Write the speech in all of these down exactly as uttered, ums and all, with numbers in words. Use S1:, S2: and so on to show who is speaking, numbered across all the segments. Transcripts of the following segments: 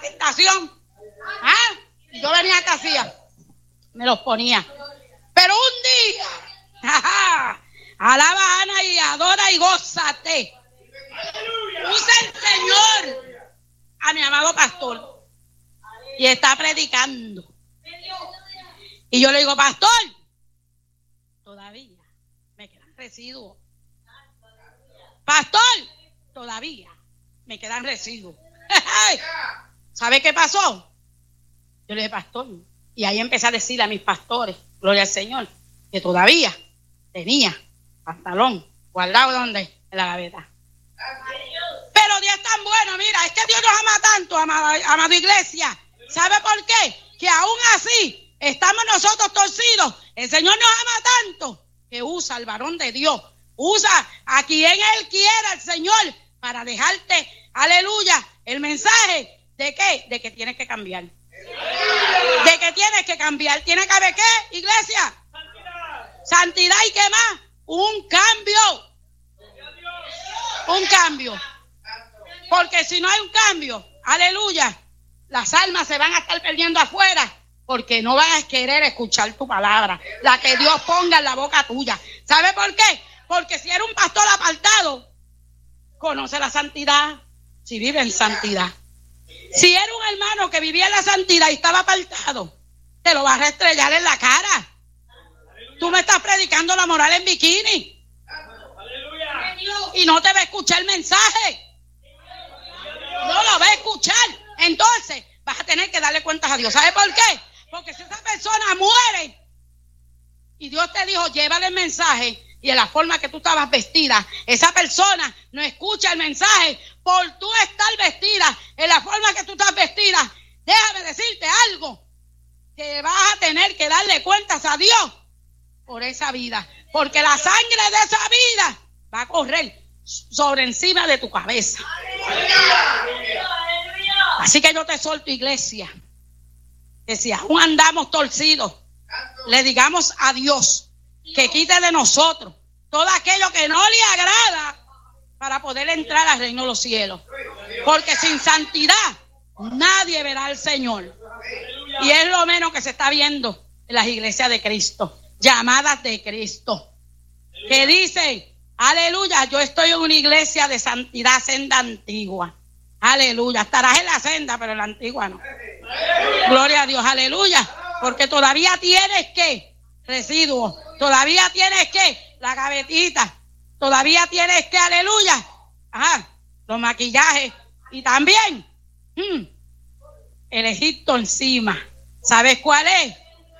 S1: tentación. ¿Ah? Yo venía que hacía, me los ponía. Pero un día, jaja, alaba, Ana, y adora y gózate. Usa el Señor a mi amado pastor y está predicando. Y yo le digo, pastor, todavía me quedan residuos. Pastor, todavía me quedan residuos. ¿Sabe qué pasó? Yo le dije, pastor, y ahí empecé a decirle a mis pastores, gloria al Señor, que todavía tenía pantalón guardado, ¿dónde? En la gaveta. Pero Dios es tan bueno, mira, es que Dios nos ama tanto, amada, amada iglesia. ¿Sabe por qué? Que aún así estamos nosotros torcidos. El Señor nos ama tanto que usa al varón de Dios, usa a quien Él quiera, el Señor, para dejarte, aleluya, el mensaje de qué, de que tienes que cambiar. De que tienes que cambiar. ¿Tiene que haber qué, iglesia? Santidad. Santidad y qué más. Un cambio. Un cambio. Porque si no hay un cambio, aleluya, las almas se van a estar perdiendo afuera porque no van a querer escuchar tu palabra, la que Dios ponga en la boca tuya. ¿Sabe por qué? Porque si eres un pastor apartado, conoce la santidad, si vive en santidad. Si era un hermano que vivía en la santidad y estaba apartado, te lo vas a estrellar en la cara. Tú me estás predicando la moral en bikini. Y no te va a escuchar el mensaje. No lo va a escuchar. Entonces vas a tener que darle cuentas a Dios. ¿Sabe por qué? Porque si esa persona muere y Dios te dijo, llévale el mensaje, y en la forma que tú estabas vestida, esa persona no escucha el mensaje por tú estar vestida en la forma que tú estás vestida. Déjame decirte algo, que vas a tener que darle cuentas a Dios por esa vida, porque la sangre de esa vida va a correr sobre encima de tu cabeza. Así que yo te suelto, iglesia, que si aún andamos torcidos, le digamos a Dios que quite de nosotros todo aquello que no le agrada para poder entrar al reino de los cielos. Porque sin santidad nadie verá al Señor. Y es lo menos que se está viendo en las iglesias de Cristo, llamadas de Cristo, que dicen, aleluya, yo estoy en una iglesia de santidad, senda antigua. Aleluya, estarás en la senda, pero en la antigua no. Gloria a Dios, aleluya. Porque todavía tienes que residuos, todavía tienes que la gavetita, todavía tienes que, aleluya, ajá, los maquillajes y también hmm, el Egipto encima. ¿Sabes cuál es?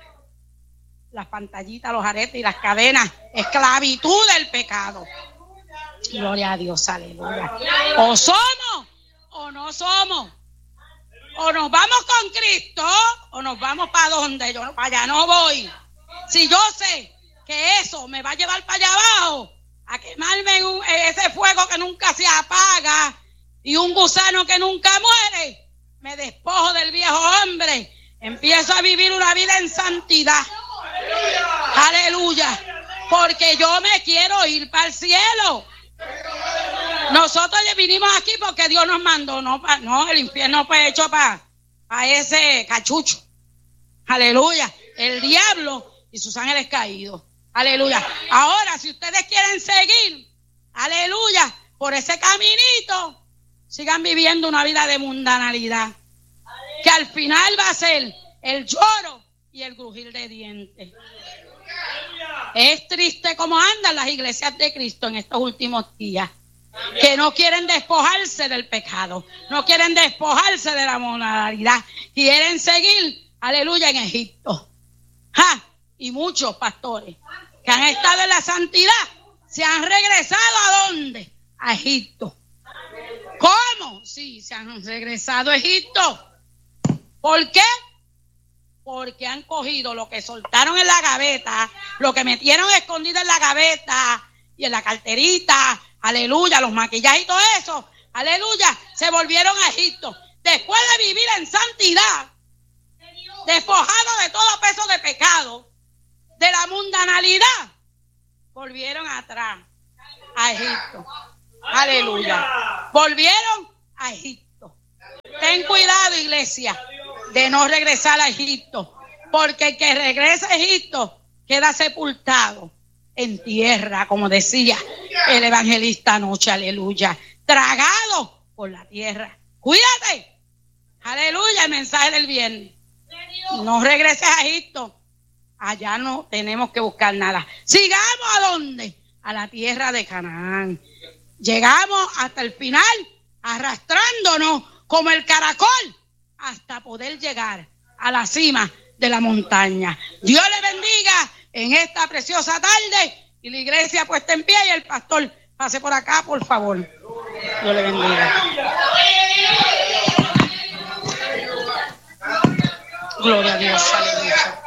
S1: Las pantallitas, los aretes y las cadenas, esclavitud del pecado. Gloria a Dios, aleluya. O somos o no somos. O nos vamos con Cristo o nos vamos para donde yo, para allá no voy. Si yo sé que eso me va a llevar para allá abajo, a quemarme en, un, en ese fuego que nunca se apaga y un gusano que nunca muere, me despojo del viejo hombre, empiezo a vivir una vida en santidad. Aleluya, aleluya, porque yo me quiero ir para el cielo. Nosotros vinimos aquí porque Dios nos mandó, no, no el infierno fue hecho para pa ese cachucho. Aleluya, el diablo y sus ángeles caídos. Aleluya. Ahora, si ustedes quieren seguir, aleluya, por ese caminito, sigan viviendo una vida de mundanalidad, que al final va a ser el lloro y el crujir de dientes. Es triste cómo andan las iglesias de Cristo en estos últimos días, que no quieren despojarse del pecado, no quieren despojarse de la mundanalidad, quieren seguir, aleluya, en Egipto. ¡Ja! Y muchos pastores que han estado en la santidad se han regresado ¿a dónde? A Egipto. ¿Cómo? Sí, se han regresado a Egipto. ¿Por qué? Porque han cogido lo que soltaron en la gaveta, lo que metieron escondido en la gaveta y en la carterita, aleluya, los maquillajes y todo eso, aleluya, se volvieron a Egipto. Después de vivir en santidad, despojado de todo peso de pecado, de la mundanalidad, volvieron atrás a Egipto. Aleluya. Volvieron a Egipto. Ten cuidado, iglesia, de no regresar a Egipto, porque el que regresa a Egipto queda sepultado en tierra, como decía el evangelista anoche, aleluya, tragado por la tierra. Cuídate, aleluya, el mensaje del viernes. No regreses a Egipto, allá no tenemos que buscar nada. Sigamos a dónde, a la tierra de Canaán. Llegamos hasta el final, arrastrándonos como el caracol, hasta poder llegar a la cima de la montaña. Dios le bendiga en esta preciosa tarde, y la iglesia puesta en pie, y el pastor pase por acá, por favor. Dios le bendiga. Gloria a Dios, aleluya.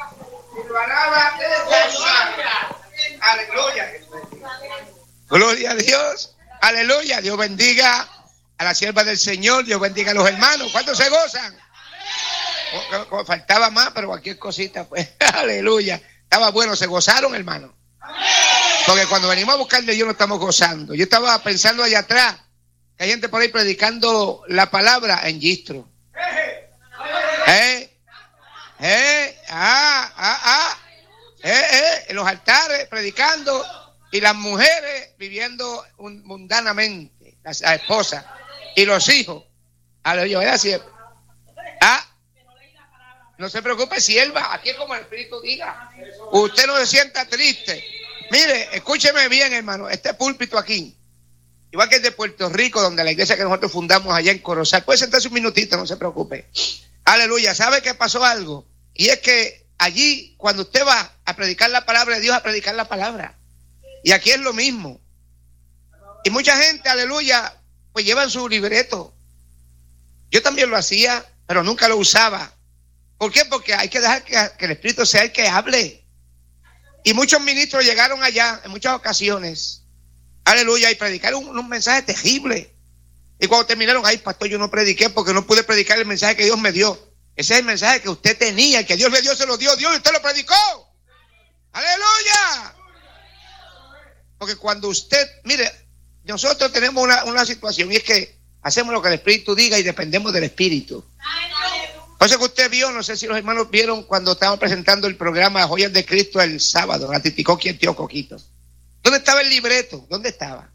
S2: Gloria a Dios, aleluya. Dios bendiga a la sierva del Señor, Dios bendiga a los hermanos. ¿Cuántos se gozan? Faltaba más, pero cualquier cosita, pues, aleluya. Estaba bueno, se gozaron, hermano. Porque cuando venimos a buscar de Dios no estamos gozando. Yo estaba pensando allá atrás, que hay gente por ahí predicando la palabra en Gistro. ¿Eh? ¿Eh? Ah, ah, ah. ¿Eh? ¿Eh? En los altares predicando, y las mujeres viviendo un, mundanamente, las, las esposas y los hijos. Aleluya, ¿verdad? Siempre. Ah. No se preocupe, sierva, aquí es como el Espíritu diga. Usted no se sienta triste. Mire, escúcheme bien, hermano, este púlpito aquí, igual que el de Puerto Rico, donde la iglesia que nosotros fundamos allá en Corozal, puede sentarse un minutito, no se preocupe. Aleluya, ¿sabe qué pasó algo? Y es que allí, cuando usted va a predicar la palabra de Dios, a predicar la palabra. Y aquí es lo mismo. Y mucha gente, aleluya, pues llevan su libreto. Yo también lo hacía, pero nunca lo usaba. ¿Por qué? Porque hay que dejar que, que el Espíritu sea el que hable. Y muchos ministros llegaron allá en muchas ocasiones, aleluya, y predicaron un, un mensaje terrible. Y cuando terminaron, ay, pastor, yo no prediqué porque no pude predicar el mensaje que Dios me dio. Ese es el mensaje que usted tenía, el que Dios le dio, se lo dio Dios y usted lo predicó. ¡Aleluya! Porque cuando usted, mire, nosotros tenemos una, una situación, y es que hacemos lo que el Espíritu diga y dependemos del Espíritu. Por eso que usted vio, no sé si los hermanos vieron cuando estábamos presentando el programa Joyas de Cristo el sábado, en Atiticoqui, en Tío Coquito. ¿Dónde estaba el libreto? ¿Dónde estaba?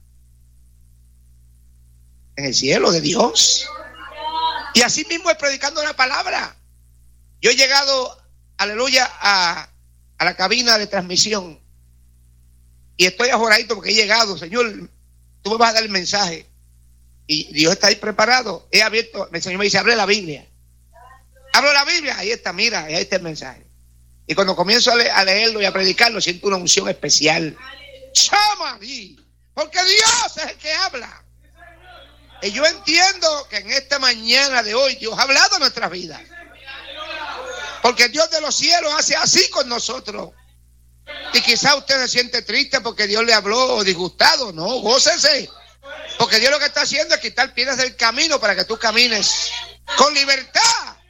S2: En el cielo de Dios. Y así mismo es predicando la palabra. Yo he llegado, aleluya, a, a la cabina de transmisión y estoy ajoradito porque he llegado. Señor, tú me vas a dar el mensaje y Dios está ahí preparado. He abierto, el Señor me dice, abre la Biblia. Abro la Biblia, ahí está, mira, ahí está el mensaje. Y cuando comienzo a, le, a leerlo y a predicarlo, siento una unción especial. ¡Chama! Porque Dios es el que habla. Y yo entiendo que en esta mañana de hoy Dios ha hablado en nuestras vidas. Porque Dios de los cielos hace así con nosotros. Y quizá usted se siente triste porque Dios le habló o disgustado. No, gócese. Porque Dios lo que está haciendo es quitar piedras del camino para que tú camines con libertad.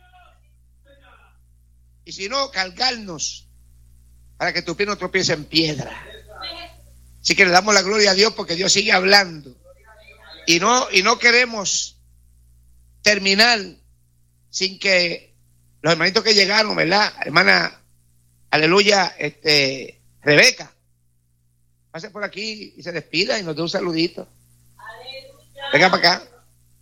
S2: Y si no, cargarnos para que tu pie no tropiece en piedra. Así que le damos la gloria a Dios porque Dios sigue hablando. Y no, y no queremos terminar sin que los hermanitos que llegaron, ¿verdad? Hermana, aleluya, este, Rebeca, pase por aquí y se despida y nos dé un saludito. Venga para acá.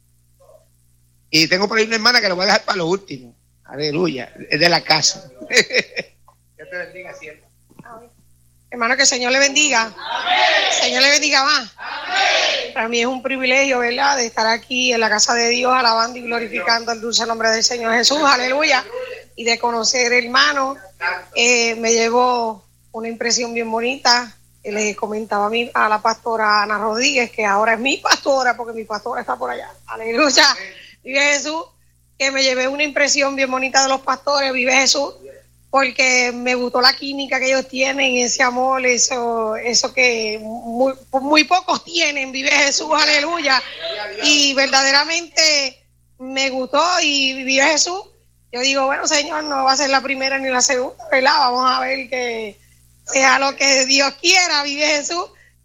S2: Y tengo por ahí una hermana que lo voy a dejar para lo último. Aleluya, es de la casa. Dios te bendiga siempre.
S3: Hermano, que el Señor le bendiga. Amén. Señor le bendiga más. Amén. Para mí es un privilegio, ¿verdad?, de estar aquí en la casa de Dios, alabando y glorificando el dulce nombre del Señor Jesús. Aleluya. Y de conocer, hermano, eh, me llevó una impresión bien bonita. Le comentaba a, mí, a la pastora Ana Rodríguez, que ahora es mi pastora, porque mi pastora está por allá. Aleluya. Vive Jesús. Que me llevé una impresión bien bonita de los pastores. Vive Jesús. Porque me gustó la química que ellos tienen, ese amor, eso, eso que muy, muy pocos tienen. Vive Jesús, aleluya. Y verdaderamente me gustó y vive Jesús. Yo digo, bueno, Señor, no va a ser la primera ni la segunda, ¿verdad? Vamos a ver que sea lo que Dios quiera, vive Jesús.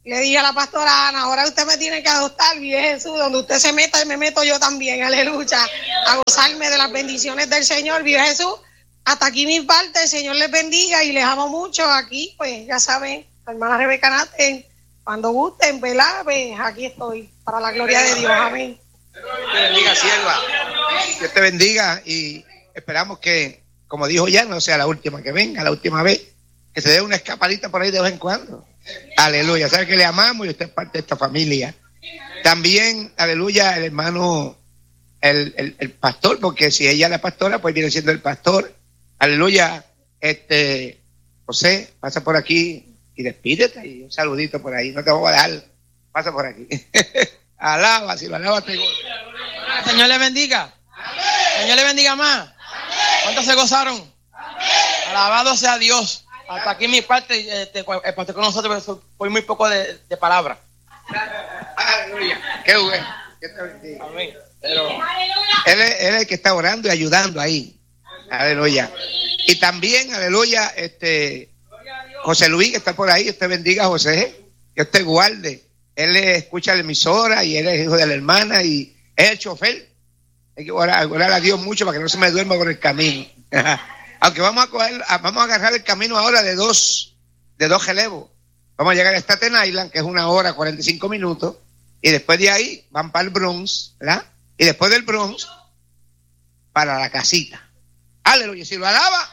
S3: Le dije a la pastora Ana, ahora usted me tiene que adoptar, vive Jesús, donde usted se meta, me meto yo también, aleluya, a gozarme de las bendiciones del Señor, vive Jesús. Hasta aquí mi parte, el Señor les bendiga y les amo mucho. Aquí, pues, ya saben, la hermana Rebeca Nate, cuando gusten, ¿verdad? Pues aquí estoy, para la gloria de Dios, amén.
S2: Dios te bendiga, sierva. Dios te bendiga y esperamos que, como dijo ya, no sea la última que venga, la última vez, que se dé una escapadita por ahí de vez en cuando. Aleluya, sabe que le amamos y usted es parte de esta familia. También, aleluya, el hermano, el, el, el pastor, porque si ella es la pastora, pues viene siendo el pastor. Aleluya, este, José, pasa por aquí y despídete y un saludito por ahí, no te voy a dar, pasa por aquí. Alaba, si lo alabas te gozo.
S4: Señor le bendiga. Amén. Señor le bendiga más. Amén. ¿Cuántos se gozaron? Amén. Alabado sea Dios. Hasta aquí mi parte, este, el pastor con nosotros fue muy poco de, de palabra.
S2: Aleluya. Qué bueno. Que te bendiga.
S4: Amén. Pero
S2: él es, él es el que está orando y ayudando ahí. Aleluya. Y también, aleluya, este José Luis, que está por ahí, usted bendiga a José, que usted guarde. Él escucha la emisora y él es hijo de la hermana y es el chofer. Hay que orar, orar a Dios mucho para que no se me duerma por el camino. Aunque vamos a coger, vamos a agarrar el camino ahora de dos, de dos relevos. Vamos a llegar a Staten Island, que es una hora, cuarenta y cinco minutos, y después de ahí van para el Bronx, ¿verdad? Y después del Bronx, para la casita. Aleluya, si lo alaba.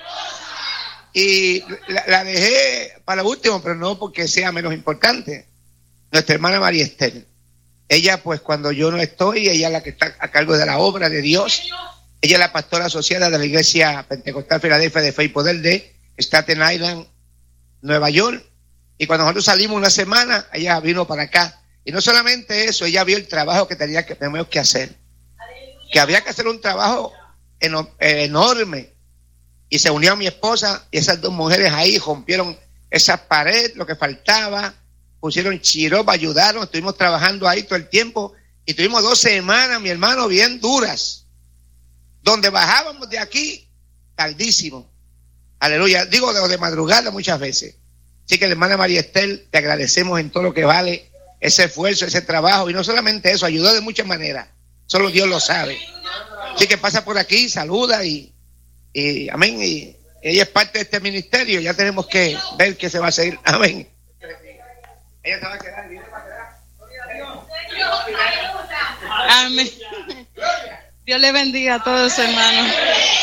S2: Y la, la dejé para último, pero no porque sea menos importante. Nuestra hermana María Esther. Ella, pues, cuando yo no estoy, ella es la que está a cargo de la obra de Dios. Ella es la pastora asociada de la Iglesia Pentecostal Filadelfia de Fe y Poder de Staten Island, Nueva York. Y cuando nosotros salimos una semana, ella vino para acá. Y no solamente eso, ella vio el trabajo que tenía que, teníamos que hacer. Que había que hacer un trabajo enorme. Y se unió a mi esposa y esas dos mujeres ahí rompieron esas paredes, lo que faltaba, pusieron chiropa, ayudaron, estuvimos trabajando ahí todo el tiempo y tuvimos dos semanas, mi hermano, bien duras, donde bajábamos de aquí tardísimo. Aleluya, digo de, de madrugada muchas veces. Así que la hermana María Esther, te agradecemos en todo lo que vale ese esfuerzo, ese trabajo, y no solamente eso, ayudó de muchas maneras, solo Dios lo sabe. Así que pasa por aquí, saluda y Y amén, y ella es parte de este ministerio, ya tenemos que ver qué se va a seguir, amén. Ella se va a quedar, viene para quedar.
S1: Amén. Dios le bendiga a todos, hermanos.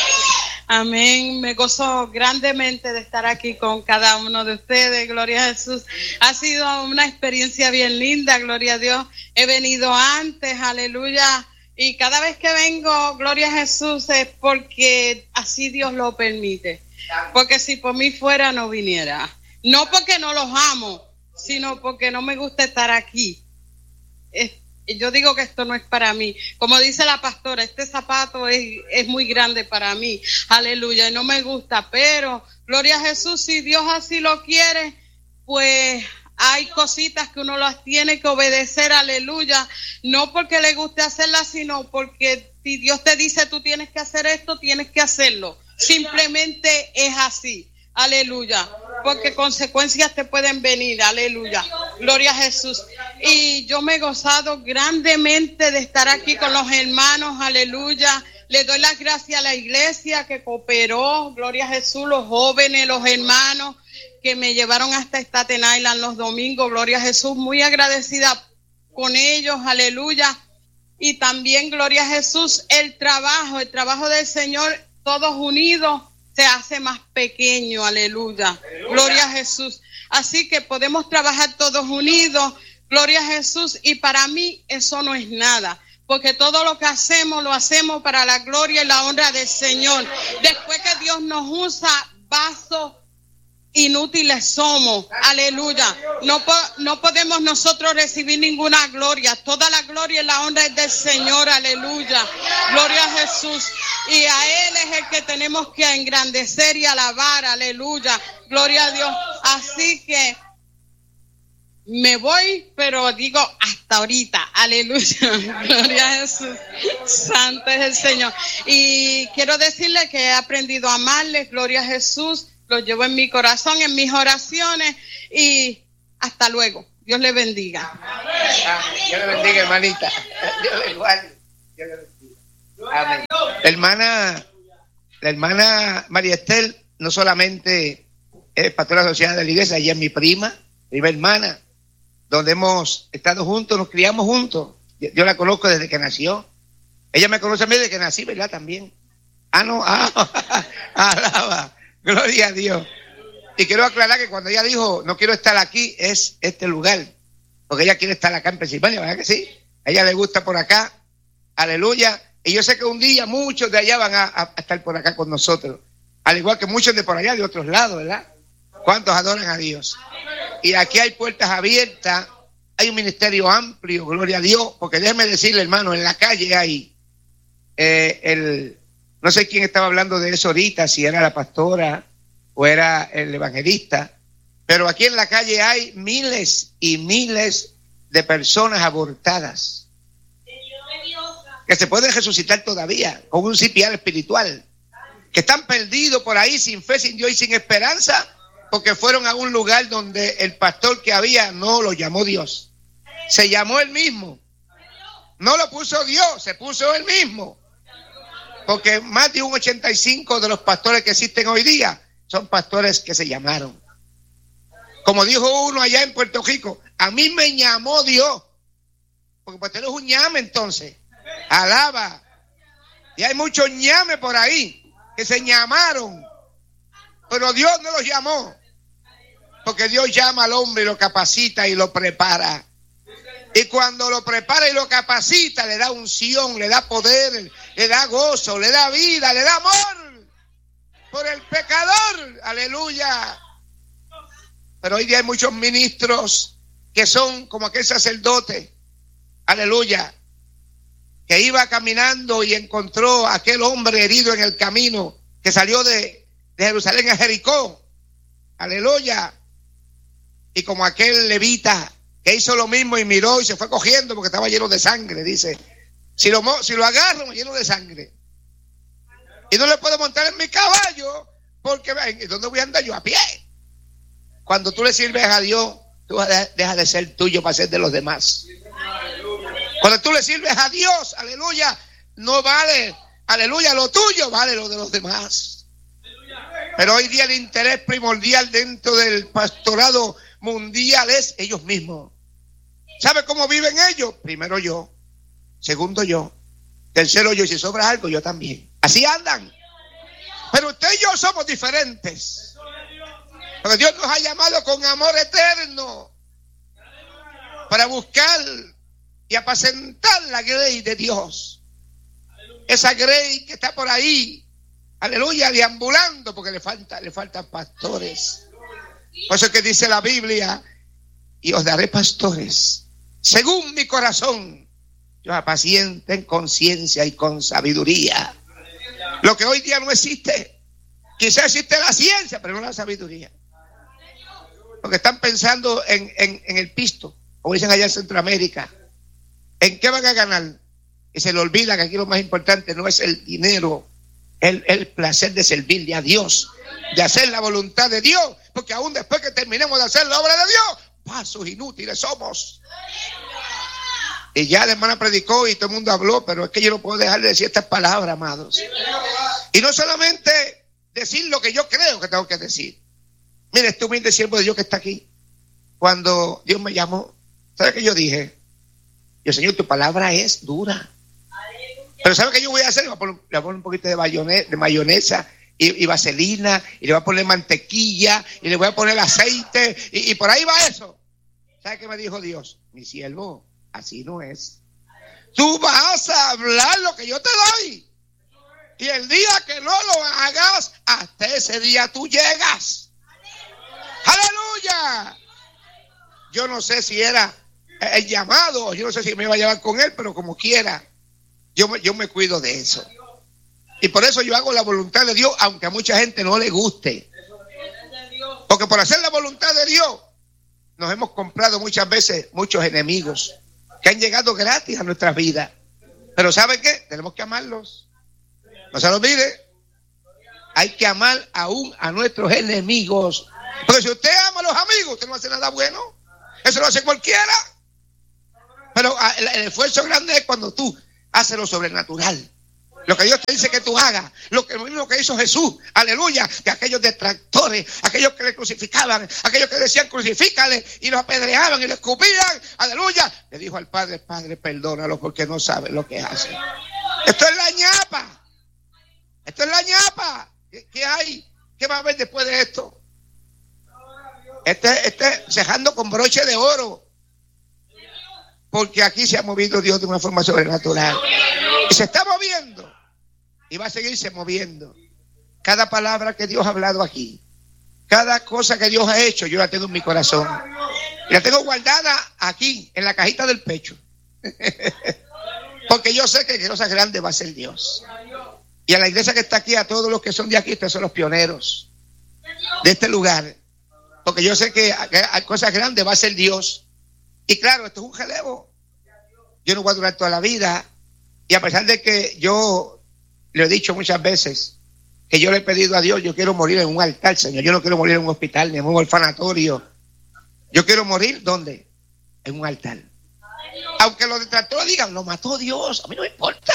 S1: Amén. Me gozo grandemente de estar aquí con cada uno de ustedes. Gloria a Jesús. Ha sido una experiencia bien linda, gloria a Dios. He venido antes, aleluya. Y cada vez que vengo, gloria a Jesús, es porque así Dios lo permite. Porque si por mí fuera, no viniera. No porque no los amo, sino porque no me gusta estar aquí. Es, yo digo que esto no es para mí. Como dice la pastora, este zapato es, es muy grande para mí. Aleluya, y no me gusta. Pero, gloria a Jesús, si Dios así lo quiere, pues hay cositas que uno las tiene que obedecer, aleluya, no porque le guste hacerlas, sino porque si Dios te dice tú tienes que hacer esto, tienes que hacerlo. Simplemente es así, aleluya, porque consecuencias te pueden venir, aleluya, gloria a Jesús. Y yo me he gozado grandemente de estar aquí con los hermanos, aleluya. Le doy las gracias a la iglesia que cooperó, gloria a Jesús, los jóvenes, los hermanos que me llevaron hasta Staten Island los domingos, gloria a Jesús, muy agradecida con ellos, aleluya. Y también, gloria a Jesús, el trabajo, el trabajo del Señor, todos unidos, se hace más pequeño, aleluya, aleluya. Gloria a Jesús. Así que podemos trabajar todos unidos, gloria a Jesús, y para mí eso no es nada. Porque todo lo que hacemos, lo hacemos para la gloria y la honra del Señor. Después que Dios nos usa, vasos inútiles somos, aleluya. No, po no podemos nosotros recibir ninguna gloria. Toda la gloria y la honra es del Señor, aleluya. Gloria a Jesús. Y a Él es el que tenemos que engrandecer y alabar, aleluya. Gloria a Dios. Así que me voy, pero digo hasta ahorita, aleluya, gloria a Jesús, santo es el Señor. Y quiero decirle que he aprendido a amarles, gloria a Jesús, lo llevo en mi corazón, en mis oraciones, y hasta luego. Dios le bendiga.
S2: Amén. Dios le bendiga, hermanita. Dios le guarde. Dios le bendiga. Amén. La hermana, la hermana María Estel no solamente es pastora asociada de la iglesia, ella es mi prima, prima hermana, donde hemos estado juntos, nos criamos juntos. Yo la conozco desde que nació. Ella me conoce a mí desde que nací, ¿verdad? También. Ah, no, ah, alaba, gloria a Dios. Y quiero aclarar que cuando ella dijo, no quiero estar aquí, es este lugar. Porque ella quiere estar acá en Pensilvania, ¿verdad que sí? A ella le gusta por acá. Aleluya. Y yo sé que un día muchos de allá van a, a estar por acá con nosotros. Al igual que muchos de por allá, de otros lados, ¿verdad? ¿Cuántos adoran a Dios? Y aquí hay puertas abiertas. Hay un ministerio amplio, gloria a Dios. Porque déjeme decirle, hermano, en la calle hay eh, el... No sé quién estaba hablando de eso ahorita, si era la pastora o era el evangelista. Pero aquí en la calle hay miles y miles de personas abortadas que se pueden resucitar todavía con un C P R espiritual, que están perdidos por ahí sin fe, sin Dios y sin esperanza, porque fueron a un lugar donde el pastor que había no lo llamó Dios, se llamó él mismo, no lo puso Dios, se puso él mismo, porque más de un ochenta y cinco de los pastores que existen hoy día son pastores que se llamaron. Como dijo uno allá en Puerto Rico, a mí me llamó Dios, porque pastor es un ñame entonces. Alaba. Y hay muchos ñames por ahí que se llamaron, pero Dios no los llamó, porque Dios llama al hombre y lo capacita y lo prepara. Y cuando lo prepara y lo capacita, le da unción, le da poder, le da gozo, le da vida, le da amor por el pecador. Aleluya. Pero hoy día hay muchos ministros que son como aquel sacerdote, aleluya, que iba caminando y encontró a aquel hombre herido en el camino, que salió de, de Jerusalén a Jericó, aleluya, y como aquel levita que hizo lo mismo y miró y se fue cogiendo porque estaba lleno de sangre, dice, si lo, si lo agarro me lleno de sangre, y no le puedo montar en mi caballo, porque ¿dónde voy a andar yo? A pie. Cuando tú le sirves a Dios, tú dejas de ser tuyo para ser de los demás. Cuando tú le sirves a Dios, aleluya, no vale, aleluya, lo tuyo vale lo de los demás. Pero hoy día el interés primordial dentro del pastorado mundial es ellos mismos. ¿Sabe cómo viven ellos? Primero yo, segundo yo, tercero yo, y si sobra algo yo también. Así andan. Pero usted y yo somos diferentes. Porque Dios nos ha llamado con amor eterno para buscar y apacentar la grey de Dios. Esa grey que está por ahí, aleluya, deambulando, porque le falta, le faltan pastores. Por eso es que dice la Biblia, y os daré pastores según mi corazón, yo apaciente en conciencia y con sabiduría. Lo que hoy día no existe. Quizás existe la ciencia, pero no la sabiduría. Porque están pensando en, en, en el pisto, como dicen allá en Centroamérica. ¿En qué van a ganar? Y se le olvida que aquí lo más importante no es el dinero, el, el placer de servirle a Dios, de hacer la voluntad de Dios, porque aún después que terminemos de hacer la obra de Dios, pasos inútiles somos. Y ya la hermana predicó y todo el mundo habló, pero es que yo no puedo dejar de decir estas palabras, amados. Y no solamente decir lo que yo creo que tengo que decir. Mire, este humilde siervo de Dios que está aquí, cuando Dios me llamó, ¿sabe qué yo dije? Yo, Señor, tu palabra es dura. Pero ¿sabe qué yo voy a hacer? Le voy a poner, le voy a poner un poquito de, mayone, de mayonesa y, y vaselina, y le voy a poner mantequilla, y le voy a poner aceite, y, y por ahí va eso. ¿Sabe qué me dijo Dios? Mi siervo, así no es. Tú vas a hablar lo que yo te doy. Y el día que no lo hagas, hasta ese día tú llegas. ¡Aleluya! Yo no sé si era el llamado, yo no sé si me iba a llevar con él, pero como quiera, yo me, yo me cuido de eso. Y por eso yo hago la voluntad de Dios, aunque a mucha gente no le guste. Porque por hacer la voluntad de Dios, nos hemos comprado muchas veces muchos enemigos que han llegado gratis a nuestras vidas. Pero ¿saben qué? Tenemos que amarlos. No se lo olvide. Hay que amar aún a nuestros enemigos. Porque si usted ama a los amigos, usted no hace nada bueno. Eso lo hace cualquiera. Pero el, el esfuerzo grande es cuando tú haces lo sobrenatural. Lo que Dios te dice que tú hagas, lo, que, lo mismo que hizo Jesús, aleluya, que aquellos detractores, aquellos que le crucificaban, aquellos que decían crucifícale y lo apedreaban y lo escupían, aleluya, le dijo al Padre, Padre, perdónalo porque no sabe lo que hace. Esto es la ñapa, esto es la ñapa. ¿Qué, qué hay? ¿Qué va a haber después de esto? Este, este cejando con broche de oro, porque aquí se ha movido Dios de una forma sobrenatural y se está moviendo. Y va a seguirse moviendo. Cada palabra que Dios ha hablado aquí, cada cosa que Dios ha hecho, yo la tengo en mi corazón. Y la tengo guardada aquí, en la cajita del pecho. Porque yo sé que el cosa grande va a ser Dios. Y a la iglesia que está aquí, a todos los que son de aquí, ustedes son los pioneros de este lugar. Porque yo sé que a cosas grandes va a ser Dios. Y claro, esto es un relevo. Yo no voy a durar toda la vida. Y a pesar de que yo le he dicho muchas veces que yo le he pedido a Dios, yo quiero morir en un altar, Señor. Yo no quiero morir en un hospital ni en un orfanatorio. Yo quiero morir, ¿dónde? En un altar. Aunque los detractores digan, lo mató Dios, a mí no me importa.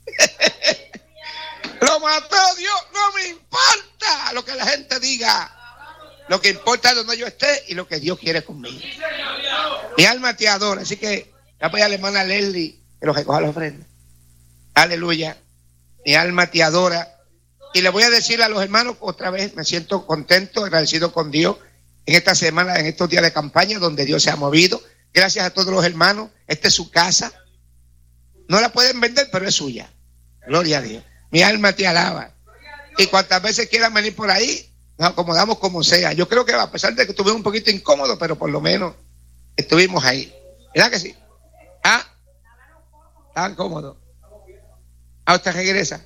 S2: Lo mató Dios, no me importa lo que la gente diga. Lo que importa es donde yo esté y lo que Dios quiere conmigo. Mi alma te adora, así que voy a la hermana Leslie que lo recoja la ofrenda. Aleluya. Mi alma te adora. Y le voy a decir a los hermanos otra vez, me siento contento, agradecido con Dios en esta semana, en estos días de campaña donde Dios se ha movido. Gracias a todos los hermanos. Esta es su casa. No la pueden vender, pero es suya. Gloria a Dios. Mi alma te alaba. Y cuantas veces quieran venir por ahí, nos acomodamos como sea. Yo creo que a pesar de que estuve un poquito incómodo, pero por lo menos estuvimos ahí. ¿Verdad que sí? Ah, estaban cómodos. Ah, usted regresa.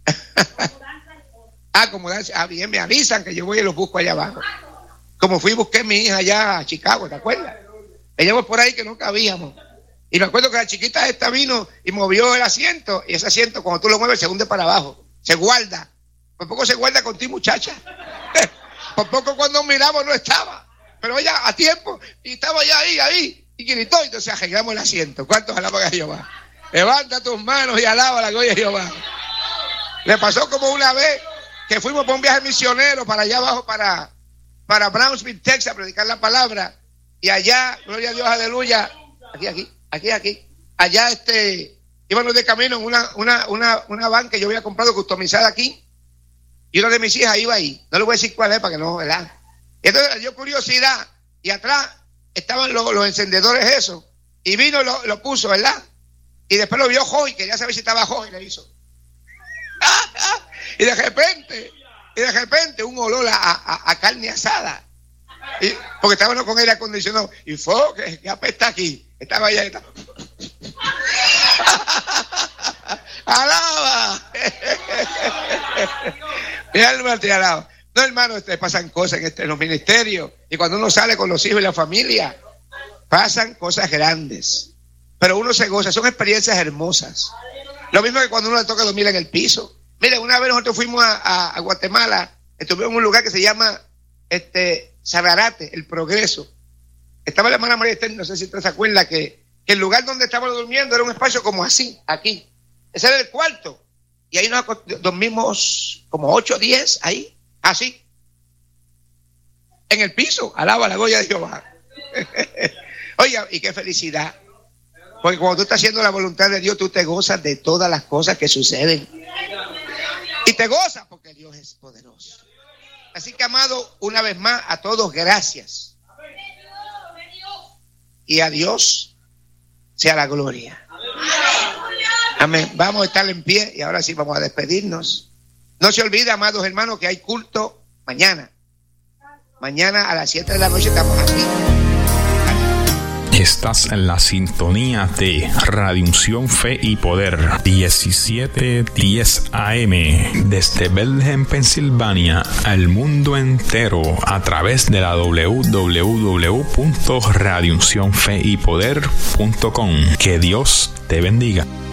S2: Ah, como ah, bien, me avisan que yo voy y los busco allá abajo. Como fui y busqué a mi hija allá a Chicago, ¿te acuerdas? Ella por ahí que no cabíamos. Y me acuerdo que la chiquita esta vino y movió el asiento. Y ese asiento, cuando tú lo mueves, se hunde para abajo. Se guarda. Por poco se guarda con ti, muchacha. Por poco cuando miramos no estaba. Pero ella a tiempo. Y estaba ya ahí, ahí. Y gritó. Y entonces arreglamos el asiento. ¿Cuántos alaban a Jehová? Levanta tus manos y alaba la gloria de Jehová. Le pasó como una vez que fuimos por un viaje misionero para allá abajo, para, para Brownsville, Texas, a predicar la palabra. Y allá, gloria a Dios, aleluya. Aquí, aquí, aquí, aquí. Allá este, íbamos de camino en una, una, una, una van que yo había comprado customizada aquí. Y una de mis hijas iba ahí. No le voy a decir cuál es para que no, ¿verdad? Y entonces le dio curiosidad. Y atrás estaban los, los encendedores esos. Y vino y lo, lo puso, ¿verdad? Y después lo vio Joy, quería saber si estaba Joy, y le hizo. Y de repente, y de repente un olor a, a, a carne asada. Y, porque estábamos con aire acondicionado. Y fue, que, que apesta aquí. Estaba allá. Estaba... ¡Alaba! Mi alma te alaba. No, hermano, te pasan cosas en, este, en los ministerios. Y cuando uno sale con los hijos y la familia, pasan cosas grandes. Pero uno se goza, son experiencias hermosas. Lo mismo que cuando uno le toca dormir en el piso. Mire, una vez nosotros fuimos a, a, a Guatemala, estuvimos en un lugar que se llama este Sararate, El Progreso. Estaba la hermana María Esther, no sé si usted se acuerda, que, que el lugar donde estábamos durmiendo era un espacio como así, aquí. Ese era el cuarto. Y ahí nos dormimos como ocho, diez, ahí, así. En el piso, alaba la gloria de Jehová. Oiga, y qué felicidad. Porque cuando tú estás haciendo la voluntad de Dios, tú te gozas de todas las cosas que suceden. Y te gozas porque Dios es poderoso. Así que, amado, una vez más, a todos, gracias. Y a Dios sea la gloria. Amén. Vamos a estar en pie y ahora sí vamos a despedirnos. No se olvide, amados hermanos, que hay culto mañana. Mañana a las siete de la noche estamos aquí.
S5: Estás en la sintonía de Radio Unción Fe y Poder diecisiete diez A M desde Bethlehem, Pensilvania, al mundo entero a través de la doble u doble u doble u punto radio unción fe y poder punto com. Que Dios te bendiga.